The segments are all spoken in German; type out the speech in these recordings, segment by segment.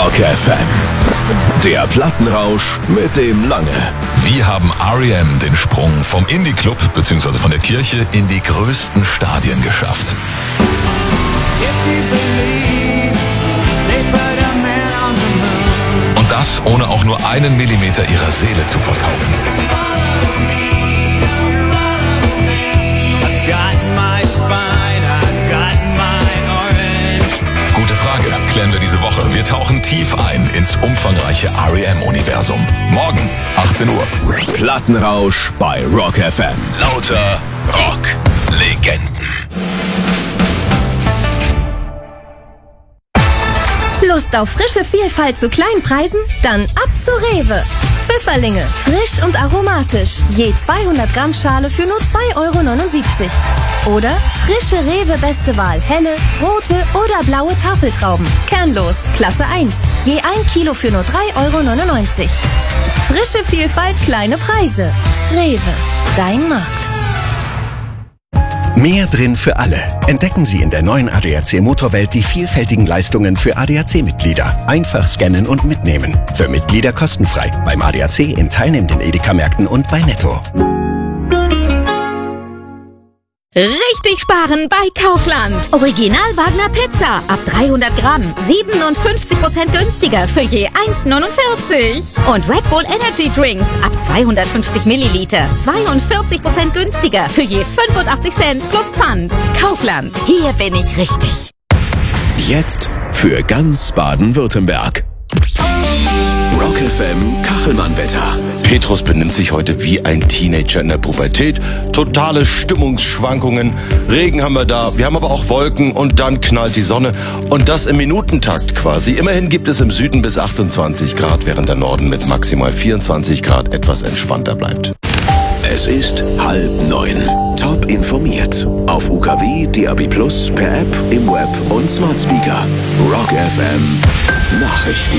Rock FM. Der Plattenrausch mit dem Lange. Wie haben R.E.M. den Sprung vom Indie-Club bzw. von der Kirche in die größten Stadien geschafft? Und das ohne auch nur einen Millimeter ihrer Seele zu verkaufen. Gute Frage, klären wir diese Woche. Wir tauchen tief ein ins umfangreiche R.E.M.-Universum. Morgen, 18 Uhr. Plattenrausch bei Rock FM. Lauter Rock-Legenden. Lust auf frische Vielfalt zu kleinen Preisen? Dann ab zu Rewe. Pfifferlinge, frisch und aromatisch. Je 200 Gramm Schale für nur 2,79 €. Oder frische Rewe Beste Wahl, helle, rote oder blaue Tafeltrauben. Kernlos, Klasse 1. Je 1 Kilo für nur 3,99 €. Frische Vielfalt, kleine Preise. Rewe, dein Markt. Mehr drin für alle. Entdecken Sie in der neuen ADAC Motorwelt die vielfältigen Leistungen für ADAC-Mitglieder. Einfach scannen und mitnehmen. Für Mitglieder kostenfrei. Beim ADAC in teilnehmenden Edeka-Märkten und bei Netto. Richtig sparen bei Kaufland. Original Wagner Pizza ab 300 Gramm. 57% günstiger für je 1,49 €. Und Red Bull Energy Drinks ab 250 Milliliter. 42% günstiger für je 85 Cent plus Pfand. Kaufland. Hier bin ich richtig. Jetzt für ganz Baden-Württemberg. Rock FM Kachelmann-Wetter. Petrus benimmt sich heute wie ein Teenager in der Pubertät. Totale Stimmungsschwankungen. Regen haben wir da, wir haben aber auch Wolken und dann knallt die Sonne. Und das im Minutentakt quasi. Immerhin gibt es im Süden bis 28 Grad, während der Norden mit maximal 24 Grad etwas entspannter bleibt. Es ist 8:30. Top informiert. Auf UKW, DAB+, per App, im Web und Smart Speaker. Rock FM Nachrichten.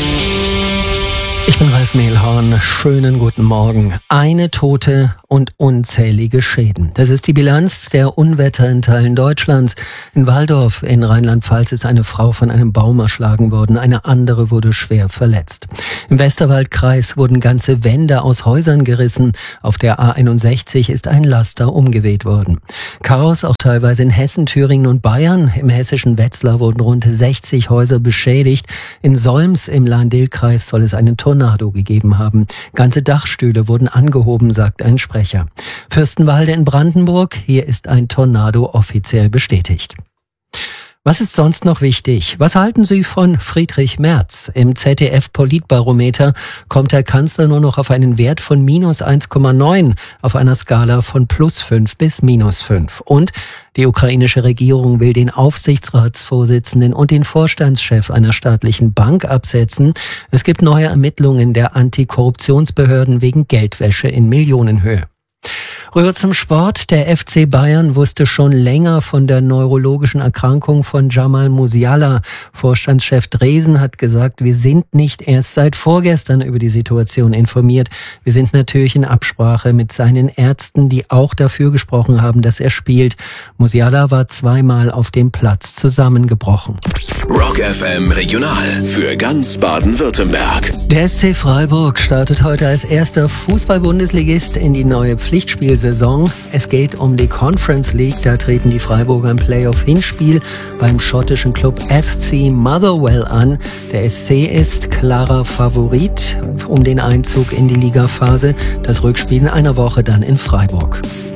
Ich bin Ralf Mehlhorn. Schönen guten Morgen. Eine Tote und unzählige Schäden. Das ist die Bilanz der Unwetter in Teilen Deutschlands. In Walldorf in Rheinland-Pfalz ist eine Frau von einem Baum erschlagen worden. Eine andere wurde schwer verletzt. Im Westerwaldkreis wurden ganze Wände aus Häusern gerissen. Auf der A61 ist ein Laster umgeweht worden. Chaos auch teilweise in Hessen, Thüringen und Bayern. Im hessischen Wetzlar wurden rund 60 Häuser beschädigt. In Solms im Lahn-Dill-Kreis soll es einen Tornado gegeben haben. Ganze Dachstühle wurden angehoben, sagt ein Sprecher. Fürstenwalde in Brandenburg, hier ist ein Tornado offiziell bestätigt. Was ist sonst noch wichtig? Was halten Sie von Friedrich Merz? Im ZDF-Politbarometer kommt der Kanzler nur noch auf einen Wert von minus 1,9 auf einer Skala von +5 bis -5. Und die ukrainische Regierung will den Aufsichtsratsvorsitzenden und den Vorstandschef einer staatlichen Bank absetzen. Es gibt neue Ermittlungen der Antikorruptionsbehörden wegen Geldwäsche in Millionenhöhe. Rüber zum Sport. Der FC Bayern wusste schon länger von der neurologischen Erkrankung von Jamal Musiala. Vorstandschef Dresen hat gesagt, wir sind nicht erst seit vorgestern über die Situation informiert. Wir sind natürlich in Absprache mit seinen Ärzten, die auch dafür gesprochen haben, dass er spielt. Musiala war zweimal auf dem Platz zusammengebrochen. Rock FM Regional für ganz Baden-Württemberg. Der SC Freiburg startet heute als erster Fußball-Bundesligist in die neue Pflichtspielsaison. Es geht um die Conference League. Da treten die Freiburger im Playoff-Hinspiel beim schottischen Club FC Motherwell an. Der SC ist klarer Favorit um den Einzug in die Ligaphase. Das Rückspiel in einer Woche dann in Freiburg.